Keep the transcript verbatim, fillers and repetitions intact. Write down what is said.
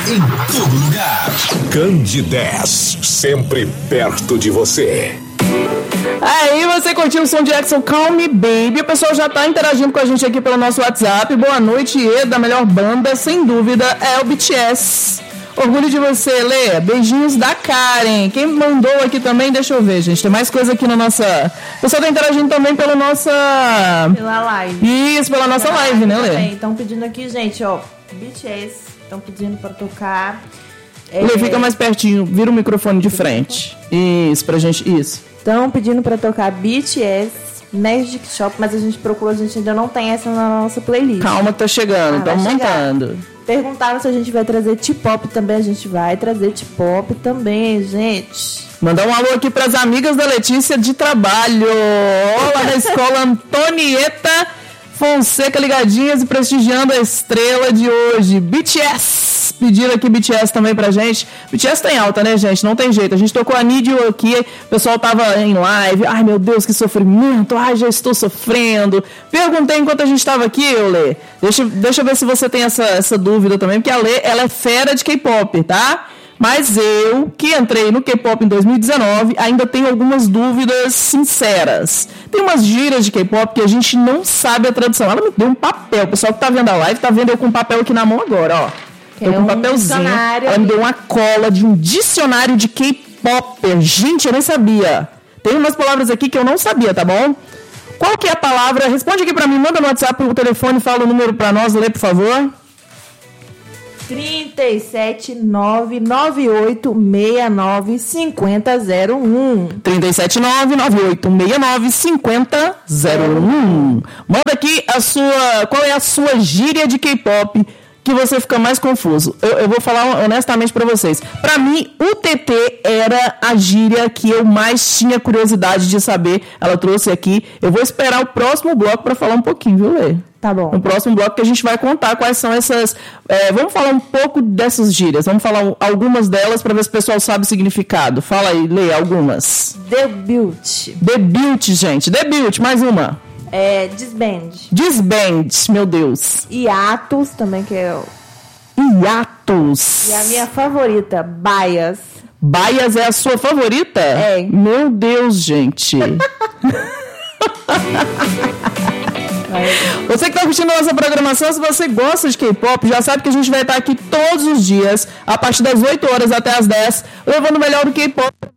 em todo lugar. Candidez, sempre perto de você. Aí você curtiu o som de Axel, Call Me Baby. O pessoal já tá interagindo com a gente aqui pelo nosso WhatsApp. Boa noite, e da melhor banda, sem dúvida, é o B T S. Orgulho de você, Lê. Beijinhos da Karen. Quem mandou aqui também, deixa eu ver, gente. Tem mais coisa aqui na nossa... O pessoal tá interagindo também pela nossa... Pela live. Isso, pela nossa pela live, live, né, Lê? Estão pedindo aqui, gente, ó. B T S. Estão pedindo pra tocar. É... Lê, fica mais pertinho. Vira o microfone de frente. Isso, pra gente... Isso. Estão pedindo pra tocar B T S, Magic Shop, mas a gente procurou, a gente ainda não tem essa na nossa playlist. Calma, tá chegando, estamos ah, montando. Perguntaram se a gente vai trazer T-pop também, a gente vai trazer T-pop também, gente. Mandar um alô aqui pras amigas da Letícia de trabalho. Olá na escola Antonieta Fonseca, ligadinhas e prestigiando a estrela de hoje. B T S. Pediram aqui B T S também pra gente. B T S tá em alta, né, gente? Não tem jeito. A gente tocou a Need You aqui, o pessoal tava em live. Ai, meu Deus, que sofrimento. Ai, já estou sofrendo. Perguntei enquanto a gente tava aqui, ô Lê. Deixa, deixa eu ver se você tem essa, essa dúvida também, porque a Lê, ela é fera de K-pop, tá? Mas eu, que entrei no K-pop em dois mil e dezenove, ainda tenho algumas dúvidas sinceras. Tem umas gírias de K-pop que a gente não sabe a tradução. Ela me deu um papel. O pessoal que tá vendo a live tá vendo eu com um papel aqui na mão agora, ó. Tô com um papelzinho. Ela me deu uma cola de um dicionário de K-pop. Gente, eu nem sabia. Tem umas palavras aqui que eu não sabia, tá bom? Qual que é a palavra? Responde aqui pra mim, manda no WhatsApp o telefone, fala o número pra nós, lê, por favor. trinta e sete, nove nove oito, seis nove, cinco zero zero um. trinta e sete, nove nove oito, seis nove, cinco zero um. Manda aqui a sua... Qual é a sua gíria de K-pop que você fica mais confuso? Eu, eu vou falar honestamente pra vocês. Pra mim, o T T era a gíria que eu mais tinha curiosidade de saber. Ela trouxe aqui. Eu vou esperar o próximo bloco pra falar um pouquinho, viu, Lê? Tá bom. No próximo bloco que a gente vai contar quais são essas... É, vamos falar um pouco dessas gírias. Vamos falar algumas delas pra ver se o pessoal sabe o significado. Fala aí, Lê, algumas. Debut. Debut, gente. Debut, mais uma. É, disband. Disband, meu Deus. Hiatus também, que é o... Hiatus. E a minha favorita, Bias. Bias é a sua favorita? É. Meu Deus, gente. Você que está assistindo a nossa programação, se você gosta de K-pop, já sabe que a gente vai estar aqui todos os dias, a partir das oito horas até as dez, levando o melhor do K-pop